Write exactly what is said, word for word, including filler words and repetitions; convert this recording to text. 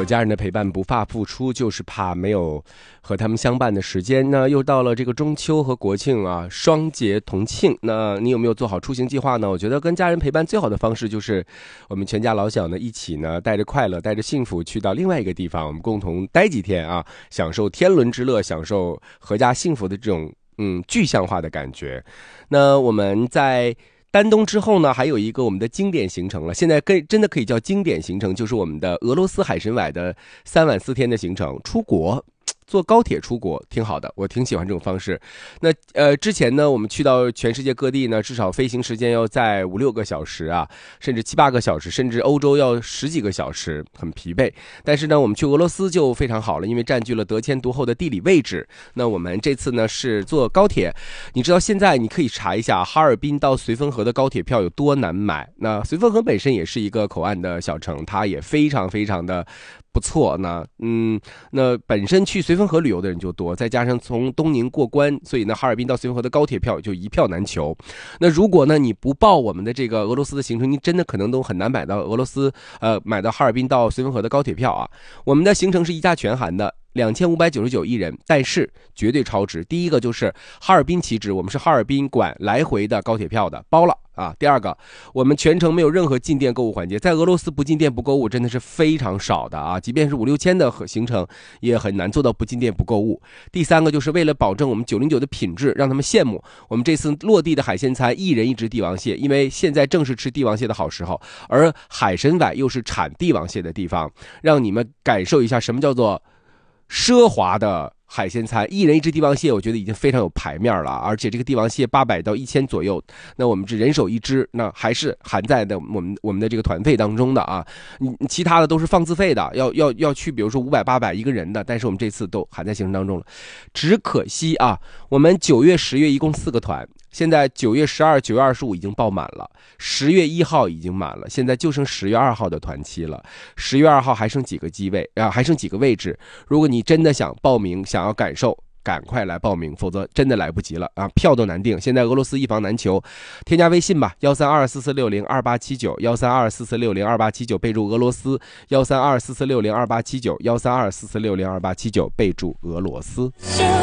家人的陪伴不怕付出，就是怕没有和他们相伴的时间。那又到了这个中秋和国庆啊，双节同庆。那你有没有做好出行计划呢？我觉得跟家人陪伴最好的方式就是我们全家老小呢一起呢带着快乐带着幸福去到另外一个地方，我们共同待几天啊，享受天伦之乐，享受阖家幸福的这种嗯具象化的感觉。那我们在丹东之后呢，还有一个我们的经典行程了，现在跟真的可以叫经典行程，就是我们的俄罗斯海参崴的三晚四天的行程，出国。坐高铁出国挺好的，我挺喜欢这种方式。那呃，之前呢，我们去到全世界各地呢，至少飞行时间要在五六个小时啊，甚至七八个小时，甚至欧洲要十几个小时，很疲惫。但是呢，我们去俄罗斯就非常好了，因为占据了得天独厚的地理位置。那我们这次呢是坐高铁，你知道现在你可以查一下哈尔滨到绥芬河的高铁票有多难买。那绥芬河本身也是一个口岸的小城，它也非常非常的不错。那嗯，那本身去绥芬河旅游的人就多，再加上从东宁过关，所以呢，哈尔滨到绥芬河的高铁票就一票难求。那如果呢你不报我们的这个俄罗斯的行程，你真的可能都很难买到俄罗斯呃买到哈尔滨到绥芬河的高铁票啊。我们的行程是一价全含的。两千五百九十九一人，但是绝对超值。第一个就是哈尔滨起止，我们是哈尔滨管来回的高铁票的，包了啊。第二个，我们全程没有任何进店购物环节，在俄罗斯不进店不购物真的是非常少的啊，即便是五六千的行程也很难做到不进店不购物。第三个就是为了保证我们九零九的品质，让他们羡慕，我们这次落地的海鲜餐一人一只帝王蟹，因为现在正是吃帝王蟹的好时候，而海参崴又是产帝王蟹的地方，让你们感受一下什么叫做奢华的海鲜餐，一人一只帝王蟹，我觉得已经非常有排面了，而且这个帝王蟹八百到一千左右，那我们是人手一只，那还是含在的我们我们的这个团费当中的啊，其他的都是放自费的，要要要去，比如说五百八百一个人的，但是我们这次都含在行程当中了。只可惜啊，我们九月十月一共四个团。现在九月十二、九月二十五已经爆满了，十月一号已经满了，现在就剩十月二号的团期了。十月二号还剩几个机位啊，还剩几个位置。如果你真的想报名，想要感受，赶快来报名，否则真的来不及了啊！票都难订，现在俄罗斯一房难求。添加微信吧，幺三二四四六零二八七九，幺三二四四六零二八七九，备注俄罗斯，幺三二四四六零二八七九，幺三二四四六零二八七九，备注俄罗斯。